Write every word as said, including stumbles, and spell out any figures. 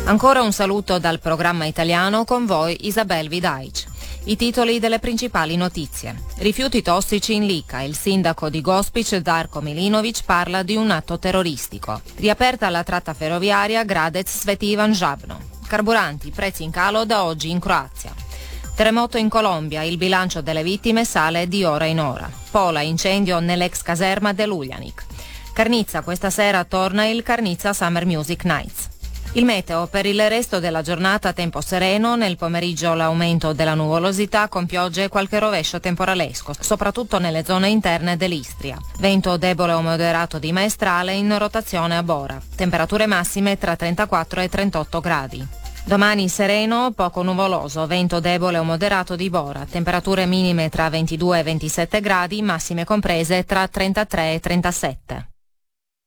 Ancora un saluto dal programma italiano, con voi Isabel Vidaic. I titoli delle principali notizie. Rifiuti tossici in Lica. Il sindaco di Gospic, Darko Milinovic, parla di un atto terroristico. Riaperta la tratta ferroviaria Gradec-Svetivan-Žabno. Carburanti, prezzi in calo da oggi in Croazia. Terremoto in Colombia, il bilancio delle vittime sale di ora in ora. Pola, incendio nell'ex caserma dell'Uljanik. Carnizza, questa sera torna il Carnizza Summer Music Nights. Il meteo: per il resto della giornata tempo sereno, nel pomeriggio l'aumento della nuvolosità con piogge e qualche rovescio temporalesco, soprattutto nelle zone interne dell'Istria. Vento debole o moderato di maestrale in rotazione a Bora. Temperature massime tra trentaquattro e trentotto gradi. Domani sereno, poco nuvoloso, vento debole o moderato di Bora, temperature minime tra ventidue e ventisette gradi, massime comprese tra trentatré e trentasette.